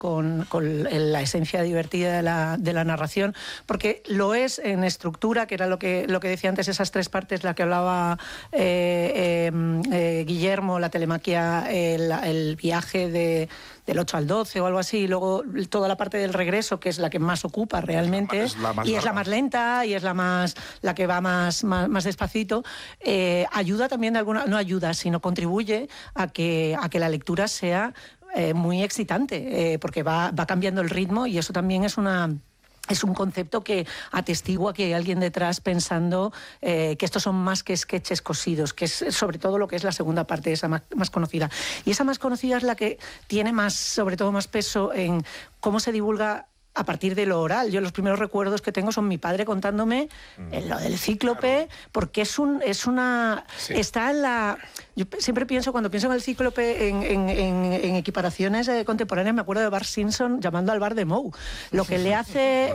con la esencia divertida de la narración, porque lo es en estructura, que era lo que decía antes, esas tres partes, la que hablaba Guillermo, la telemaquia, el viaje del 8 al 12 o algo así, y luego toda la parte del regreso, que es la que más ocupa realmente, es la más lenta y es la que va más despacito, ayuda también de alguna, no ayuda, sino contribuye a que la lectura sea muy excitante, porque va cambiando el ritmo, y eso también es un concepto que atestigua que hay alguien detrás pensando que estos son más que sketches cosidos, que es sobre todo lo que es la segunda parte, esa más conocida. Y esa más conocida es la que tiene sobre todo más peso en cómo se divulga a partir de lo oral. Yo los primeros recuerdos que tengo son mi padre contándome lo del Cíclope, porque está en la... Yo siempre cuando pienso en el Cíclope, en equiparaciones contemporáneas, me acuerdo de Bart Simpson llamando al bar de Moe. Lo que le hace...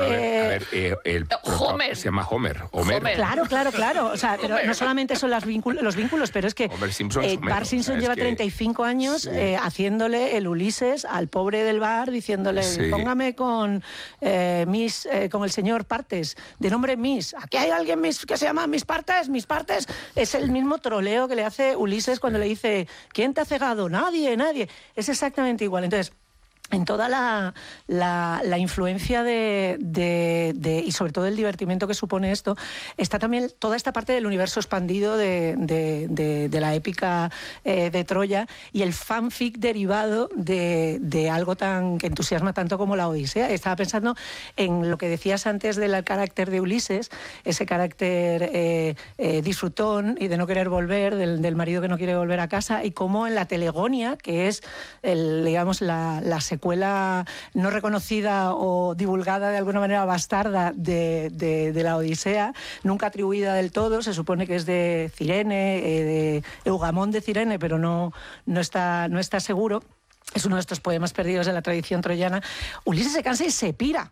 Homer. Se llama Homer. Claro. O sea, pero no solamente son los vínculos, pero es que Bart Simpson lleva 35 años haciéndole el Ulises al pobre del bar, diciéndole, póngame con el señor Partes, de nombre Miss. Aquí hay alguien que se llama Miss Partes. Es el mismo troleo que le hace Ulises cuando le dice, ¿quién te ha cegado? Nadie. Es exactamente igual. Entonces, en toda la influencia y sobre todo el divertimento que supone esto, está también toda esta parte del universo expandido de la épica de Troya, y el fanfic derivado de algo que entusiasma tanto como la Odisea. Estaba pensando en lo que decías antes del carácter de Ulises, ese carácter disfrutón y de no querer volver, del marido que no quiere volver a casa, y cómo en la Telegonia, que es la secuela no reconocida o divulgada de alguna manera bastarda de la Odisea, nunca atribuida del todo, se supone que es de Cirene, de Eugamón de Cirene, pero no está seguro. Es uno de estos poemas perdidos de la tradición troyana. Ulises se cansa y se pira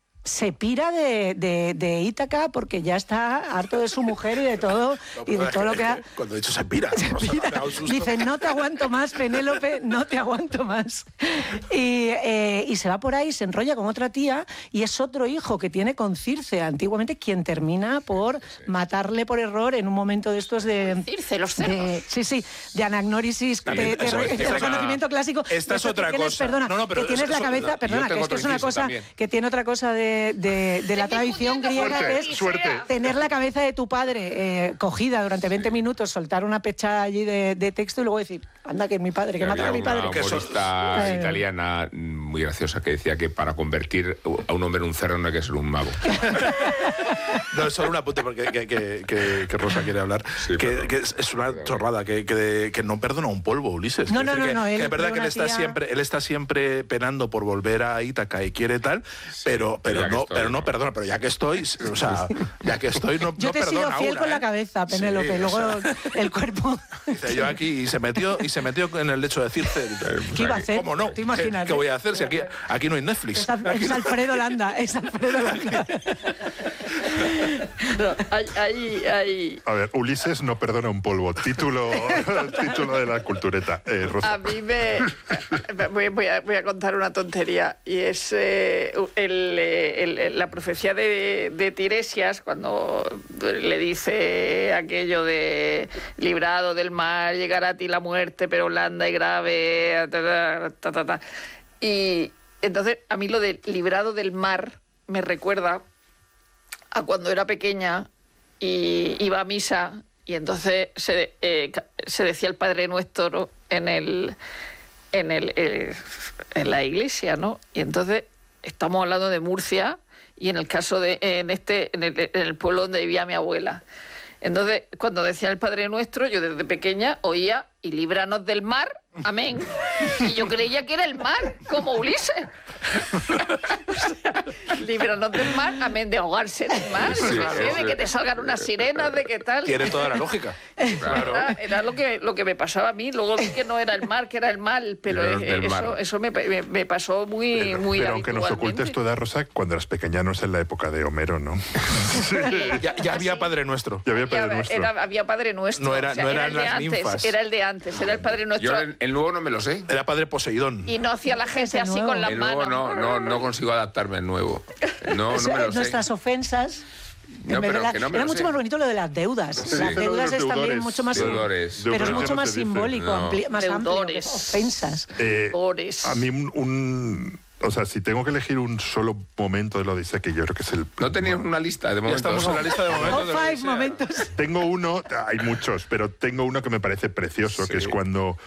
de Ítaca, porque ya está harto de su mujer y de todo lo que ha... Cuando de hecho se pira. Dice, no te aguanto más, Penélope, no te aguanto más. Y se va por ahí, se enrolla con otra tía, y es otro hijo que tiene con Circe, antiguamente, quien termina por matarle por error en un momento de estos de... Circe, los cerdos. De anagnórisis, de reconocimiento clásico. Esta es otra cosa. Perdona, que tienes la cabeza... Perdona, que esto es una cosa que tiene otra cosa de la tradición griega, que es tener la cabeza de tu padre cogida durante 20 minutos, soltar una pecha allí de texto y luego decir, anda, que es mi padre, que mata a mi padre. Una humorista italiana muy graciosa que decía que para convertir a un hombre en un cerdo no hay que ser un mago. No, solo un apunte, porque que Rosa quiere hablar. Que es una chorrada, que no perdona un polvo, Ulises. No. Que es verdad que él está siempre penando por volver a Ítaca y quiere tal, pero no perdona. Pero ya que estoy, no yo te he sido fiel con la cabeza, Penélope, luego el cuerpo. Dice, yo aquí, y se metió en el lecho de Circe. ¿Qué iba a hacer? ¿Cómo no? ¿Te imaginas? ¿Qué voy a hacer si aquí no hay Netflix? Es Alfredo Landa. No, hay... A ver, Ulises no perdona un polvo. Título de la cultureta. Rosa. A mí voy a contar una tontería, y es la profecía de Tiresias, cuando le dice aquello de librado del mar, llegará a ti la muerte, pero blanda y grave, Y entonces a mí lo de librado del mar me recuerda a cuando era pequeña y iba a misa, y entonces se decía el Padre Nuestro en la iglesia, ¿no? Y entonces estamos hablando de Murcia, y en el caso en el pueblo donde vivía mi abuela. Entonces, cuando decía el Padre Nuestro, yo desde pequeña oía, y líbranos del mar, amén. Y yo creía que era el mar, como Ulises. O sea, líbranos del mar, amén de ahogarse en el mar, de que te salgan unas sirenas, de qué tal. Tiene toda la lógica. Claro. Era lo que me pasaba a mí. Luego vi que no era el mar, que era el mal, pero eso me pasó muy Pero aunque nos ocultes toda, Rosa, cuando eras pequeña no es en la época de Homero, ¿no? Ya había Padre Nuestro. Ya había Padre Nuestro. Había Padre Nuestro. No eran las ninfas. Era el de antes, era el Padre Nuestro. Yo el nuevo no me lo sé. Era Padre Poseidón. Y no hacía la gente así con las El manos. nuevo no consigo adaptarme al nuevo. No me lo sé. Nuestras ofensas... No, pero que no me era lo mucho sé. más bonito lo de las deudas. Sí. Las deudas es también mucho más... Deudores. Pero es Deudores, mucho ya no más se dice. simbólico, No. más amplio. Deudores. Ofensas. A mí o sea, si tengo que elegir un solo momento de la Odisea, que yo creo que es el... No teníamos una lista de momentos. Ya estamos en la lista de momentos. Top 5 momentos. Tengo uno, hay muchos, pero tengo uno que me parece precioso, Sí. que es cuando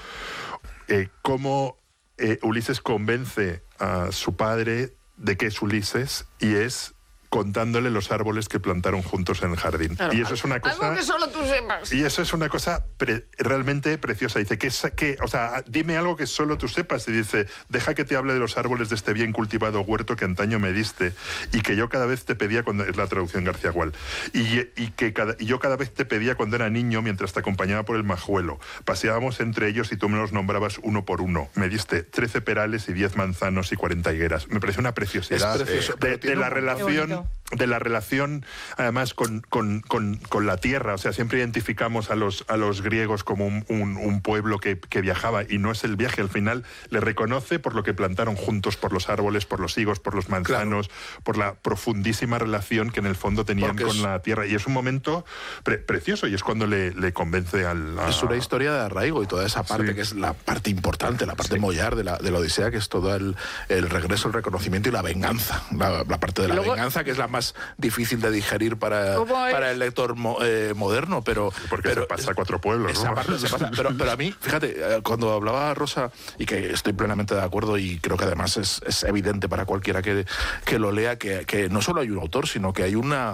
cómo Ulises convence a su padre de que es Ulises y es contándole los árboles que plantaron juntos en el jardín. Claro. Y eso es una cosa... Algo que solo tú sepas. Y eso es una cosa realmente preciosa. Dice, o sea, dime algo que solo tú sepas. Y dice, deja que te hable de los árboles de este bien cultivado huerto que antaño me diste y que yo cada vez te pedía cuando... Es la traducción García Gual. Y yo cada vez te pedía cuando era niño mientras te acompañaba por el Majuelo. Paseábamos entre ellos y tú me los nombrabas uno por uno. Me diste 13 perales y 10 manzanos y 40 higueras. Me parece una preciosidad Es precioso, de la relación... De la relación, además, con la tierra. O sea, siempre identificamos a los griegos como un pueblo que viajaba, y no es el viaje. Al final le reconoce por lo que plantaron juntos, por los árboles, por los higos, por los manzanos, por la profundísima relación que en el fondo tenían con la tierra. Y es un momento precioso, y es cuando le convence Es una historia de arraigo y toda esa parte, Sí. que es la parte importante, la parte mollar de la Odisea, que es todo el regreso, el reconocimiento y la venganza. La parte de la venganza, que es la más difícil de digerir para el lector moderno, pero se pasa a 4 pueblos, esa ¿no? parte se pasa. Pero a mí, fíjate, cuando hablaba Rosa, y que estoy plenamente de acuerdo, y creo que además es evidente para cualquiera que lo lea, que no solo hay un autor, sino que hay una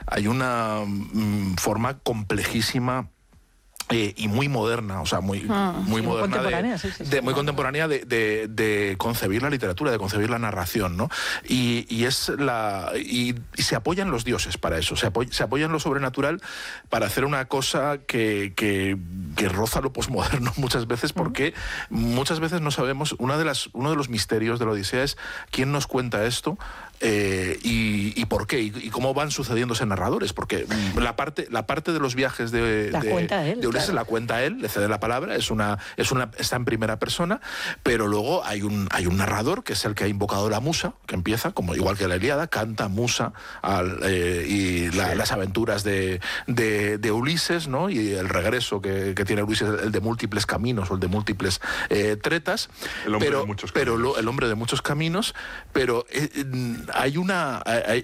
forma complejísima y muy moderna, o sea, muy moderna, muy contemporánea de concebir la literatura, de concebir la narración, ¿no? Y se apoyan los dioses para eso, se apoyan lo sobrenatural para hacer una cosa que roza lo posmoderno muchas veces, porque muchas veces no sabemos. Uno de los misterios de la Odisea es quién nos cuenta esto. Y por qué, y cómo van sucediéndose narradores, porque la parte de los viajes de Ulises la cuenta él, le cede la palabra, está en primera persona, pero luego hay un narrador que es el que ha invocado la musa, que empieza, como igual que la Ilíada, canta musa las aventuras de Ulises, ¿no? Y el regreso que tiene Ulises, el de múltiples caminos o el de múltiples tretas, el hombre de muchos caminos, pero hay una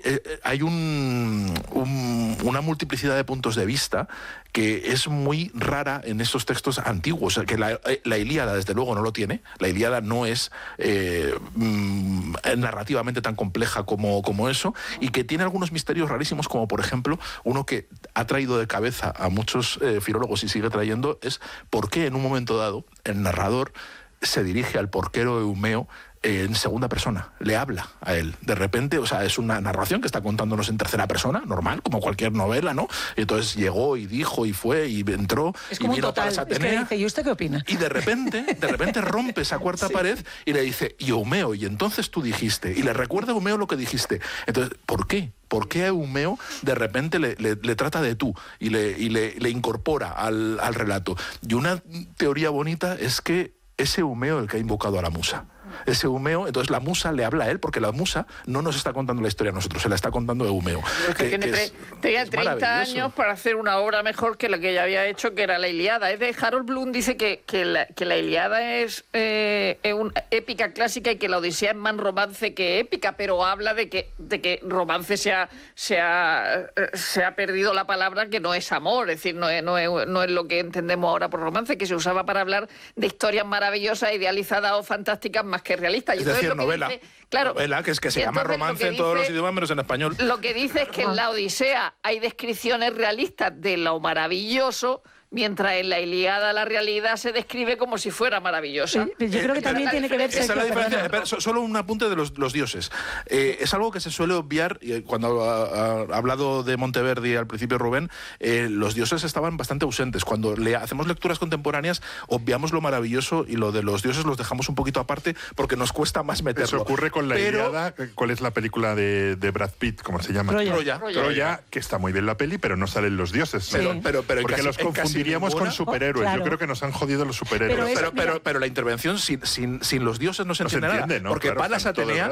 multiplicidad de puntos de vista que es muy rara en estos textos antiguos, que la Ilíada desde luego no lo tiene. La Ilíada no es narrativamente tan compleja como eso, y que tiene algunos misterios rarísimos, como por ejemplo uno que ha traído de cabeza a muchos filólogos y sigue trayendo, es por qué en un momento dado el narrador se dirige al porquero Eumeo en segunda persona, le habla a él. De repente, o sea, es una narración que está contándonos en tercera persona, normal, como cualquier novela, ¿no? Y entonces llegó y dijo y fue y entró es como y vino un total, para Atenea. es que dice, ¿y usted qué opina? Y de repente rompe esa cuarta pared y le dice, y Eumeo, y entonces tú dijiste, y le recuerda a Eumeo lo que dijiste. Entonces, ¿por qué? ¿Por qué a Eumeo de repente le trata de tú y le incorpora al relato? Y una teoría bonita es que es Eumeo el que ha invocado a la musa. Ese Eumeo, entonces la musa le habla a él, porque la musa no nos está contando la historia a nosotros, se la está contando Eumeo. Tenía 30 años para hacer una obra mejor que la que ya había hecho, que era la Ilíada. Es de Harold Bloom, dice que la Ilíada es una épica clásica y que la Odisea es más romance que épica, pero habla de que romance se ha perdido la palabra, que no es amor, es decir, no es lo que entendemos ahora por romance, que se usaba para hablar de historias maravillosas, idealizadas o fantásticas, más que realistas. Es decir, novela. Novela, que se llama romance en todos los idiomas menos en español. Lo que dice es que en la Odisea hay descripciones realistas de lo maravilloso, mientras en la Ilíada la realidad se describe como si fuera maravillosa. Yo creo que también tiene que ver... Esa es la diferencia. Solo un apunte de los dioses. Es algo que se suele obviar, cuando ha hablado de Monteverdi al principio Rubén, los dioses estaban bastante ausentes. Cuando hacemos lecturas contemporáneas, obviamos lo maravilloso y lo de los dioses los dejamos un poquito aparte porque nos cuesta más meterlo. Eso ocurre con la Ilíada. ¿Cuál es la película de Brad Pitt? ¿Cómo se llama? Troya, que está muy bien la peli, pero no salen los dioses. Sí. Pero porque los confundiríamos con superhéroes. Claro. Yo creo que nos han jodido los superhéroes. Pero la intervención sin los dioses no se entiende nada. ¿no? Porque claro, Palas Atenea